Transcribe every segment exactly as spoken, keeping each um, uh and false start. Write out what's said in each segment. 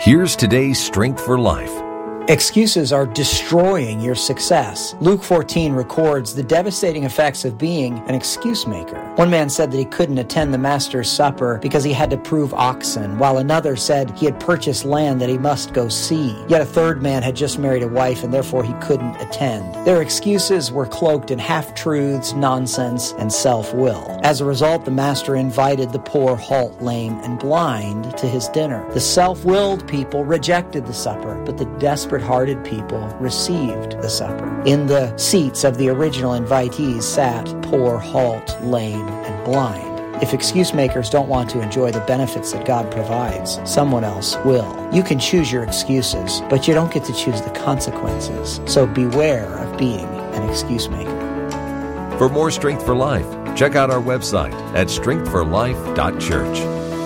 Here's today's Strength for Life. Excuses are destroying your success. Luke fourteen records the devastating effects of being an excuse maker. One man said that he couldn't attend the Master's Supper because he had to prove oxen, while another said he had purchased land that he must go see. Yet a third man had just married a wife and therefore he couldn't attend. Their excuses were cloaked in half-truths, nonsense, and self-will. As a result, the Master invited the poor, halt, lame, and blind to his dinner. The self-willed people rejected the supper, but the desperate hearted people received the supper. In the seats of the original invitees sat poor, halt, lame, and blind. If excuse makers don't want to enjoy the benefits that God provides, someone else will. You can choose your excuses, but you don't get to choose the consequences. So beware of being an excuse maker. For more Strength for Life, check out our website at strength for life dot church.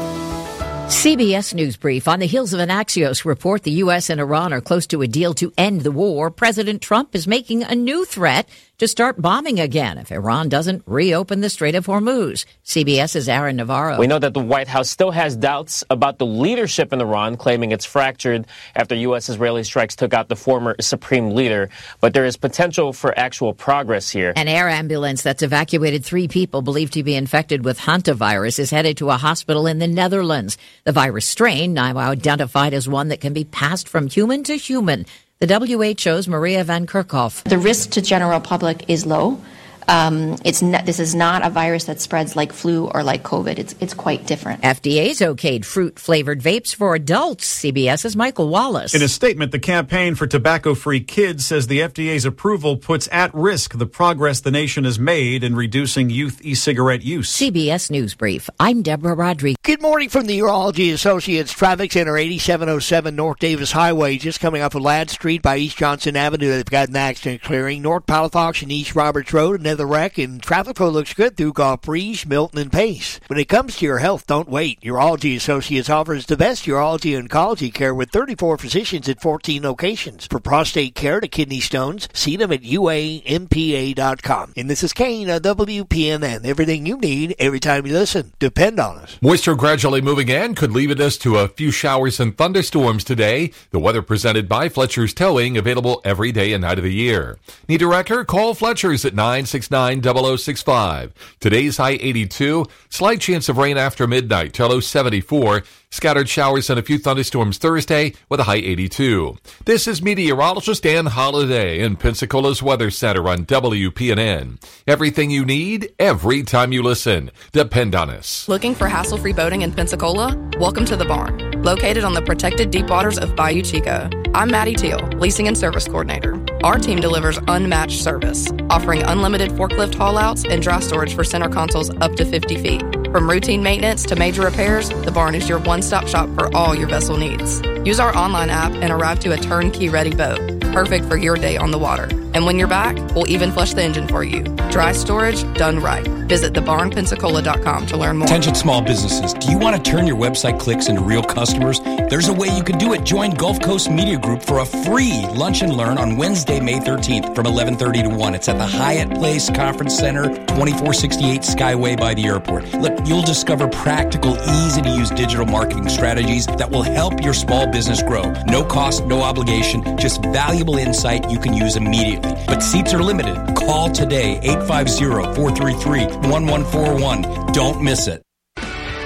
C B S News Brief. On the heels of an Axios report, the U S and Iran are close to a deal to end the war. President Trump is making a new threat to start bombing again if Iran doesn't reopen the Strait of Hormuz. CBS's Aaron Navarro. We know that the White House still has doubts about the leadership in Iran, claiming it's fractured after U S-Israeli strikes took out the former supreme leader. But there is potential for actual progress here. An air ambulance that's evacuated three people believed to be infected with hantavirus is headed to a hospital in the Netherlands. The virus strain, now identified as one that can be passed from human to human. The W H O's Maria Van Kerkhoff. The risk to general public is low. Um, it's not, this is not a virus that spreads like flu or like COVID. It's it's quite different. F D A's okayed fruit-flavored vapes for adults. CBS's Michael Wallace. In a statement, the Campaign for Tobacco-Free Kids says the F D A's approval puts at risk the progress the nation has made in reducing youth e-cigarette use. C B S News Brief. I'm Deborah Rodriguez. Good morning from the Urology Associates Traffic Center, eighty-seven oh seven North Davis Highway, just coming off of Ladd Street by East Johnson Avenue. They've got an accident clearing. North Palafox and East Roberts Road, another wreck, and traffic flow looks good through Gulf Breeze, Milton, and Pace. When it comes to your health, don't wait. Urology Associates offers the best urology and oncology care with thirty-four physicians at fourteen locations. For prostate care to kidney stones, see them at U A M P A dot com. And this is Kane on W P N N. Everything you need, every time you listen. Depend on us. Moisture gradually moving in could lead us to a few showers and thunderstorms today. The weather presented by Fletcher's Towing, available every day and night of the year. Need a wrecker? Call Fletcher's at nine six nine, zero zero six five. Today's high eighty-two. Slight chance of rain after midnight till low seventy-four. Scattered showers and a few thunderstorms Thursday with a high eighty-two. This is meteorologist Ann Holiday in Pensacola's Weather Center on W P N N. Everything you need, every time you listen. Depend on us. Looking for hassle-free boating in Pensacola? Welcome to the Barn, located on the protected deep waters of Bayou Chico. I'm Maddie Teal, Leasing and Service Coordinator. Our team delivers unmatched service, offering unlimited forklift haul-outs and dry storage for center consoles up to fifty feet. From routine maintenance to major repairs, the Barn is your one-stop shop for all your vessel needs. Use our online app and arrive to a turnkey-ready boat, perfect for your day on the water. And when you're back, we'll even flush the engine for you. Dry storage done right. Visit the barn pensacola dot com to learn more. Attention small businesses. Do you want to turn your website clicks into real customers? There's a way you can do it. Join Gulf Coast Media Group for a free lunch and learn on Wednesday, May thirteenth from eleven thirty to one. It's at the Hyatt Place Conference Center, twenty-four sixty-eight Skyway by the airport. Look, you'll discover practical, easy-to-use digital marketing strategies that will help your small business grow. No cost, no obligation, just valuable insight you can use immediately. But seats are limited. Call today, eight five zero, four three three, one one four one. Don't miss it.